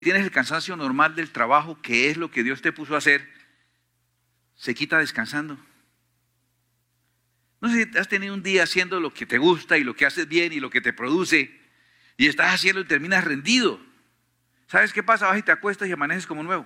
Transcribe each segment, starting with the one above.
tienes el cansancio normal del trabajo, que es lo que Dios te puso a hacer, se quita descansando. No sé si has tenido un día haciendo lo que te gusta y lo que haces bien y lo que te produce, y estás haciendo y terminas rendido. ¿Sabes qué pasa? Vas y te acuestas y amaneces como nuevo.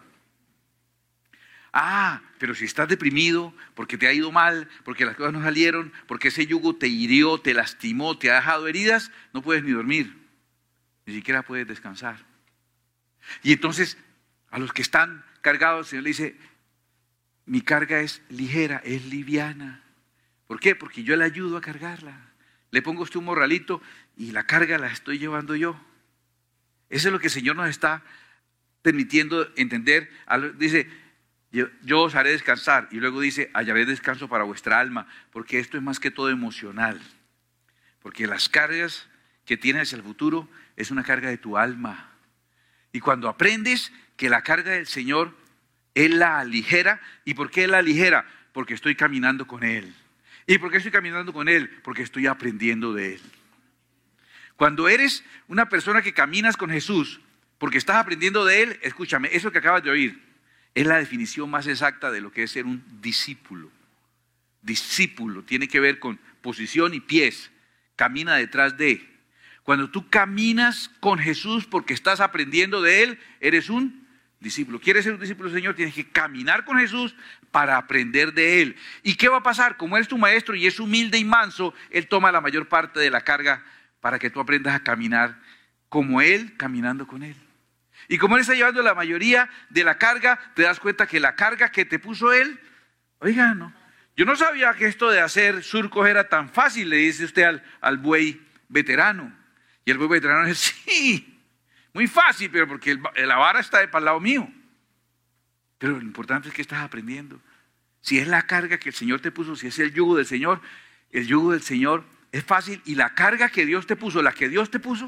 Ah, pero si estás deprimido, porque te ha ido mal, porque las cosas no salieron, porque ese yugo te hirió, te lastimó, te ha dejado heridas, no puedes ni dormir, ni siquiera puedes descansar. Y entonces, a los que están cargados, el Señor le dice, mi carga es ligera, es liviana. ¿Por qué? Porque yo le ayudo a cargarla. Le pongo a usted un morralito y la carga la estoy llevando yo. Eso es lo que el Señor nos está permitiendo entender. Dice, yo os haré descansar. Y luego dice, hallaré descanso para vuestra alma. Porque esto es más que todo emocional. Porque las cargas que tienes hacia el futuro es una carga de tu alma. Y cuando aprendes que la carga del Señor, Él la aligera. ¿Y por qué Él la aligera? Porque estoy caminando con Él. ¿Y por qué estoy caminando con Él? Porque estoy aprendiendo de Él. Cuando eres una persona que caminas con Jesús, porque estás aprendiendo de Él, escúchame, eso que acabas de oír, es la definición más exacta de lo que es ser un discípulo. Discípulo tiene que ver con posición y pies, camina detrás de. Cuando tú caminas con Jesús porque estás aprendiendo de Él, eres un discípulo. ¿Quieres ser un discípulo del Señor? Tienes que caminar con Jesús para aprender de Él. ¿Y qué va a pasar? Como Él es tu maestro y es humilde y manso, Él toma la mayor parte de la carga para que tú aprendas a caminar como Él, caminando con Él. Y como Él está llevando la mayoría de la carga, te das cuenta que la carga que te puso Él, oiga, no. Yo no sabía que esto de hacer surcos era tan fácil, le dice usted al buey veterano. Y el buey veterano dice, sí, muy fácil, pero porque la vara está para el lado mío. Pero lo importante es que estás aprendiendo. Si es la carga que el Señor te puso, si es el yugo del Señor es fácil. Y la carga que Dios te puso, la que Dios te puso,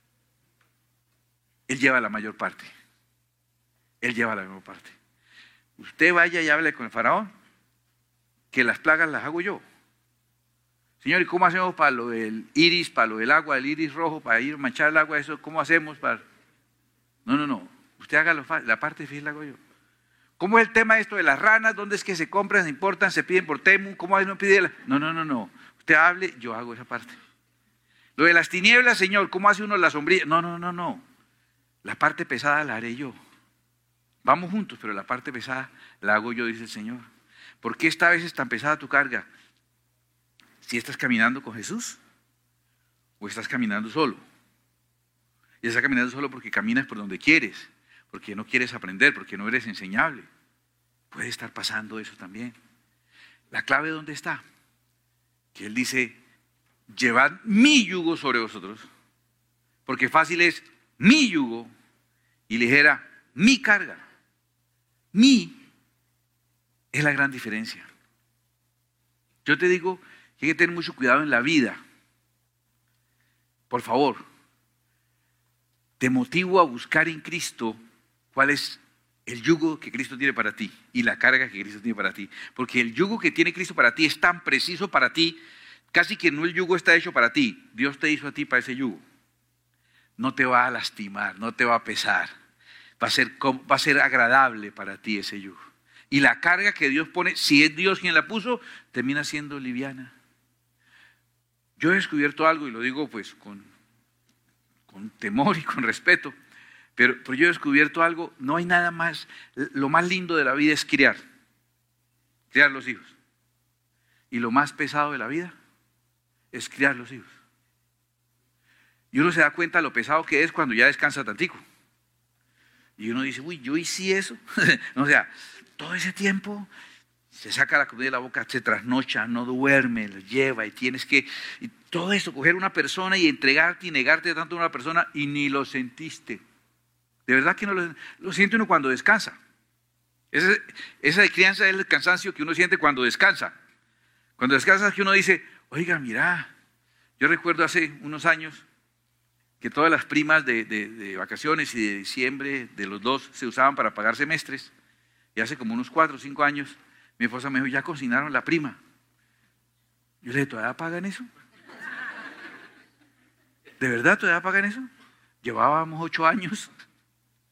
Él lleva la mayor parte. Él lleva la mayor parte. Usted vaya y hable con el faraón, que las plagas las hago yo. Señor, ¿y cómo hacemos para lo del iris, para lo del agua, del iris rojo, para ir a manchar el agua? Eso, ¿cómo hacemos para...? No. Usted haga la parte difícil, la hago yo. ¿Cómo es el tema esto de las ranas? ¿Dónde es que se compran, se importan, se piden por Temu? ¿Cómo no pide? No. Usted hable, yo hago esa parte. Lo de las tinieblas, Señor, ¿cómo hace uno la sombrilla? No. La parte pesada la haré yo. Vamos juntos, pero la parte pesada la hago yo, dice el Señor. ¿Por qué esta vez es tan pesada tu carga? Si estás caminando con Jesús o estás caminando solo. Y estás caminando solo porque caminas por donde quieres, porque no quieres aprender, porque no eres enseñable. Puede estar pasando eso también. ¿La clave dónde está? Que Él dice, llevad mi yugo sobre vosotros, porque fácil es mi yugo y ligera mi carga. Mi es la gran diferencia. Yo te digo que hay que tener mucho cuidado en la vida. Por favor, te motivo a buscar en Cristo cuál es el yugo que Cristo tiene para ti y la carga que Cristo tiene para ti. Porque el yugo que tiene Cristo para ti es tan preciso para ti, casi que no el yugo está hecho para ti. Dios te hizo a ti para ese yugo. No te va a lastimar, no te va a pesar. Va a ser agradable para ti ese yugo. Y la carga que Dios pone, si es Dios quien la puso, termina siendo liviana. Yo he descubierto algo, y lo digo pues con temor y con respeto, pero yo he descubierto algo, no hay nada más, lo más lindo de la vida es criar los hijos. Y lo más pesado de la vida es criar los hijos. Y uno se da cuenta lo pesado que es cuando ya descansa tantico. Y uno dice, uy, yo hice eso. O sea, todo ese tiempo se saca la comida de la boca, se trasnocha, no duerme, lo lleva y tienes que... Y todo esto, coger una persona y entregarte y negarte tanto a una persona y ni lo sentiste. De verdad que no lo siente uno cuando descansa. Esa de crianza es el cansancio que uno siente cuando descansa. Cuando descansa es que uno dice, oiga, mira, yo recuerdo hace unos años que todas las primas de vacaciones y de diciembre de los dos se usaban para pagar semestres. Y hace como unos 4 o 5 años mi esposa me dijo, ya consignaron la prima. Yo le dije, ¿todavía pagan eso? ¿De verdad todavía pagan eso? Llevábamos 8 años